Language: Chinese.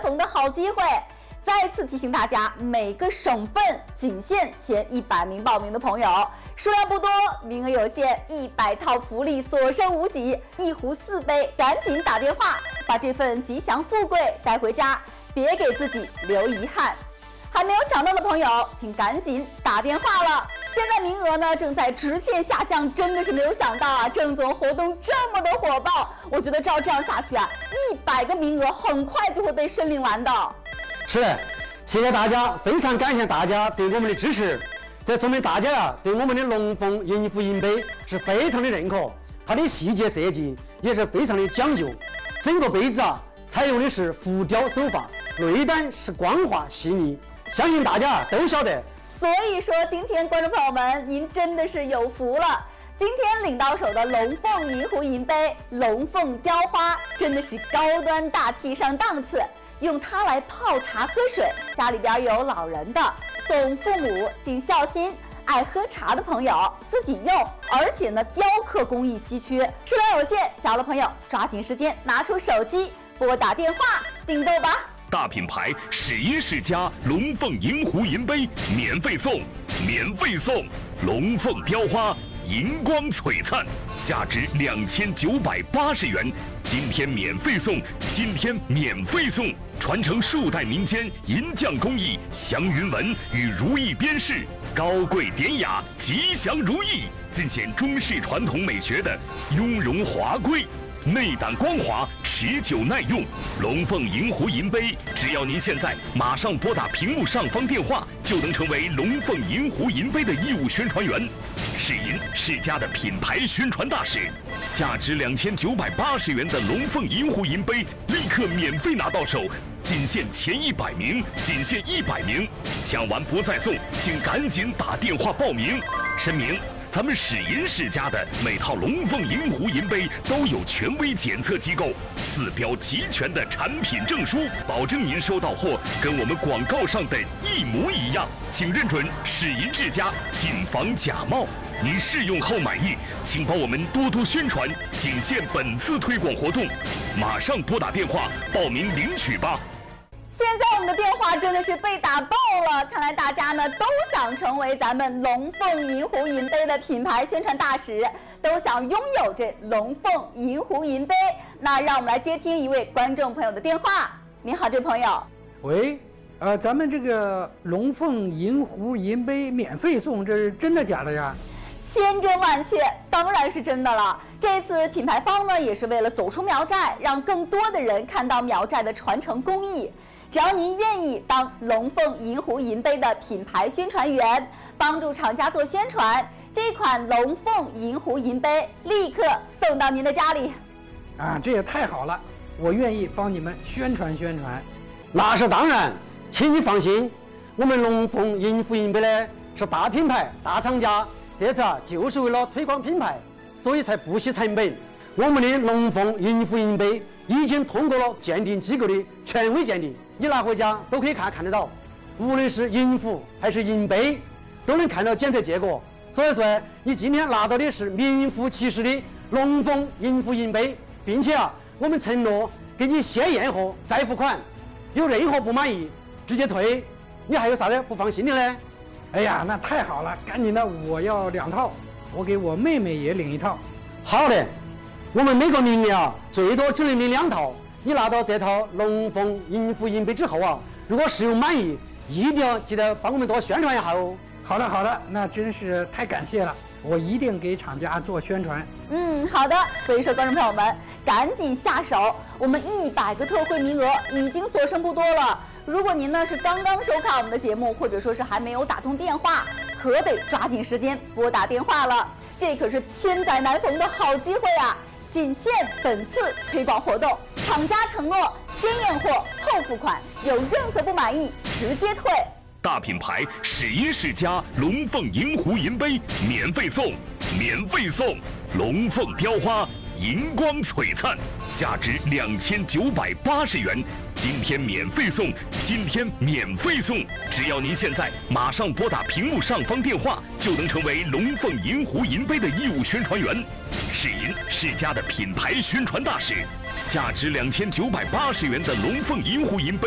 逢的好机会。再次提醒大家，每个省份仅限前100名报名的朋友，数量不多，名额有限，100套福利所剩无几，1壶4杯，赶紧打电话把这份吉祥富贵带回家，别给自己留遗憾。还没有抢到的朋友，请赶紧打电话了。现在名额呢正在直线下降，真的是没有想到啊，郑总活动这么的火爆，我觉得照这样下去啊，100个名额很快就会被申领完的。 是的，谢谢大家，非常感谢大家对我们的支持。这说明大家啊对我们的龙凤银福银杯是非常的认可，它的细节设计也是非常的讲究。整个杯子啊采用的是浮雕手法，内胆是光滑细腻，相信大家都晓得。 所以说，今天观众朋友们，您真的是有福了。今天领到手的龙凤银壶银杯、龙凤雕花，真的是高端大气上档次。用它来泡茶喝水，家里边有老人的，送父母尽孝心；爱喝茶的朋友自己用，而且呢，雕刻工艺稀缺，数量有限，小的朋友抓紧时间拿出手机拨打电话订购吧。 大品牌世音世家龙凤银壶银杯免费送，龙凤雕花银光璀璨，价值2980元，今天免费送，传承数代民间银匠工艺，祥云纹与如意边饰，高贵典雅，吉祥如意，尽显中式传统美学的雍容华贵。内胆光滑，持久耐用。龙凤银壶银杯，只要您现在马上拨打屏幕上方电话，就能成为龙凤银壶银杯的义务宣传员，世银世家的品牌宣传大使。价值2980元的龙凤银壶银杯，立刻免费拿到手，仅限前100名，抢完不再送，请赶紧打电话报名。申明，咱们世银世家的每套龙凤银壶银杯都有权威检测机构4标齐全的产品证书，保证您收到货跟我们广告上的一模一样，请认准世银世家，谨防假冒。您试用后满意，请帮我们多多宣传，仅限本次推广活动，马上拨打电话报名领取吧。 现在我们的电话真的是被打爆了，看来大家呢都想成为咱们龙凤银壶银杯的品牌宣传大使，都想拥有这龙凤银壶银杯。那让我们来接听一位观众朋友的电话。您好，这位朋友。 喂，咱们这个龙凤银壶银杯免费送，这是真的假的呀？ 千真万确，当然是真的了。这次品牌方呢也是为了走出苗寨，让更多的人看到苗寨的传承工艺。只要您愿意当龙凤银壶银杯的品牌宣传员，帮助厂家做宣传，这款龙凤银壶银杯立刻送到您的家里。 这也太好了，我愿意帮你们宣传。 那是当然，请你放心，我们龙凤银壶银杯呢是大品牌大厂家，这次就是为了推广品牌，所以才不惜成本。我们的龙凤银壶银杯已经通过了鉴定机构的权威鉴定，你拿回家都可以看得到，无论是银壶还是银杯，都能看到检测结果。所以说，你今天拿到的是名副其实的龙凤银壶银杯，并且我们承诺给你先验货再付款，有任何不满意直接退。你还有啥子不放心的呢？ 哎呀，那太好了，赶紧的，我要2套，我给我妹妹也领1套。 好的，我们每个名额最多只能领2套。你拿到这套龙凤银壶银杯之后如果使用满意，一定要记得帮我们多宣传一下哦。 好的，那真是太感谢了，我一定给厂家做宣传。 好的。所以说，观众朋友们，赶紧下手，我们100个特惠名额已经所剩不多了。如果您呢是刚刚收看我们的节目，或者说是还没有打通电话，可得抓紧时间拨打电话了，这可是千载难逢的好机会啊！仅限本次推广活动，厂家承诺先验货后付款，有任何不满意直接退。 大品牌世音世家龙凤银壶银杯免费送，龙凤雕花银光璀璨，价值2980元，今天免费送，只要您现在马上拨打屏幕上方电话，就能成为龙凤银壶银杯的义务宣传员，世银世家的品牌宣传大使。价值2980元的龙凤银壶银杯，